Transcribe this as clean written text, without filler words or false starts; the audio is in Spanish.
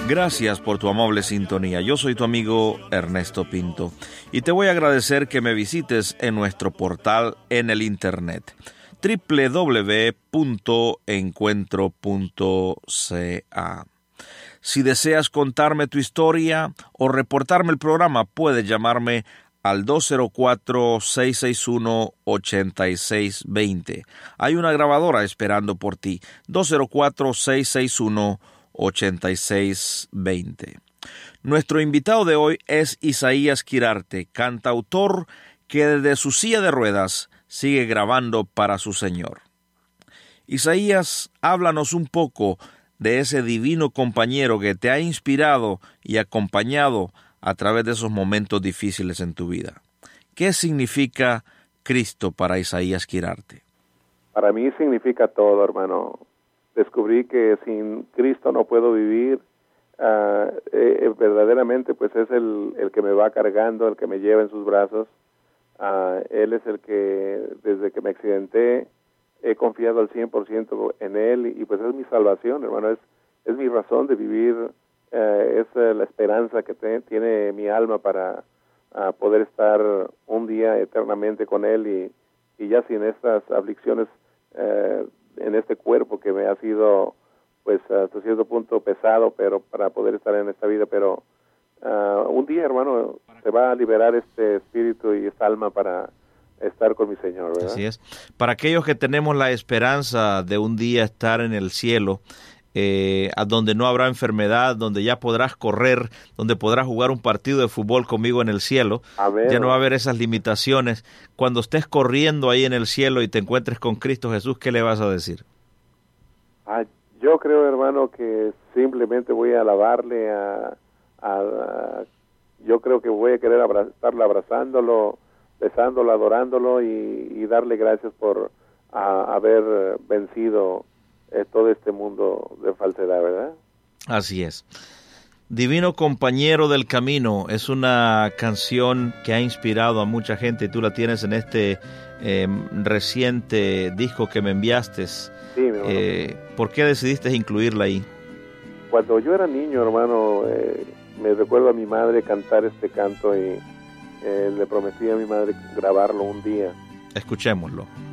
Gracias por tu amable sintonía. Yo soy tu amigo Ernesto Pinto y te voy a agradecer que me visites en nuestro portal en el internet www.encuentro.ca. Si deseas contarme tu historia o reportarme el programa, puedes llamarme al 204-661-8620. Hay una grabadora esperando por ti. 204-661-8620. Nuestro invitado de hoy es Isaías Quirarte, cantautor que desde su silla de ruedas sigue grabando para su Señor. Isaías, háblanos un poco de ese divino compañero que te ha inspirado y acompañado a través de esos momentos difíciles en tu vida. ¿Qué significa Cristo para Isaías Quirarte? Para mí significa todo, hermano. Descubrí que sin Cristo no puedo vivir. Verdaderamente, pues es el que me va cargando, el que me lleva en sus brazos. Él es el que, desde que me accidenté, he confiado al 100% en Él y pues es mi salvación, hermano. Es mi razón de vivir. Es la esperanza que tiene mi alma para poder estar un día eternamente con Él y ya sin estas aflicciones en este cuerpo que me ha sido pues hasta cierto punto pesado, pero para poder estar en esta vida, pero un día, hermano, se va a liberar este espíritu y esta alma para estar con mi Señor, ¿verdad? Así es. Para aquellos que tenemos la esperanza de un día estar en el cielo, a donde no habrá enfermedad, donde ya podrás correr, donde podrás jugar un partido de fútbol conmigo en el cielo. Ya no va a haber esas limitaciones. Cuando estés corriendo ahí en el cielo y te encuentres con Cristo Jesús, ¿qué le vas a decir? Yo creo, hermano, que simplemente voy a alabarle, yo creo que voy a querer estarle abrazándolo, besándolo, adorándolo y darle gracias por haber vencido todo este mundo de falsedad, ¿verdad? Así es. Divino compañero del camino es una canción que ha inspirado a mucha gente y tú la tienes en este reciente disco que me enviaste. Sí, mi hermano. ¿Por qué decidiste incluirla ahí? Cuando yo era niño, hermano, me recuerdo a mi madre cantar este canto y le prometí a mi madre grabarlo un día. Escuchémoslo.